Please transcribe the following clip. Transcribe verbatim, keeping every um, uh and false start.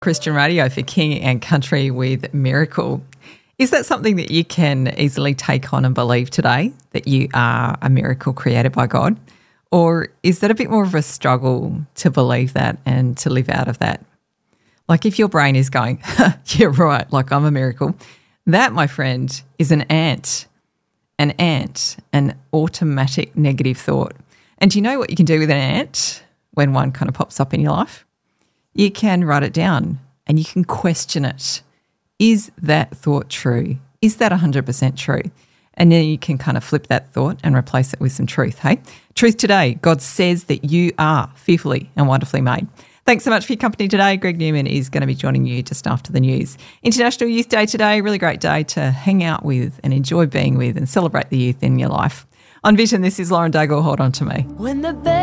Christian radio for King and Country with Miracle. Is that something that you can easily take on and believe today, that you are a miracle created by God? Or is that a bit more of a struggle to believe that and to live out of that? Like if your brain is going, you're right, like I'm a miracle. That, my friend, is an ant, an ant, an automatic negative thought. And do you know what you can do with an ant when one kind of pops up in your life? You can write it down and you can question it. Is that thought true? Is that one hundred percent true? And then you can kind of flip that thought and replace it with some truth, hey? Truth today, God says that you are fearfully and wonderfully made. Thanks so much for your company today. Greg Newman is going to be joining you just after the news. International Youth Day today, really great day to hang out with and enjoy being with and celebrate the youth in your life. On Vision, this is Lauren Daigle. Hold on to me. When the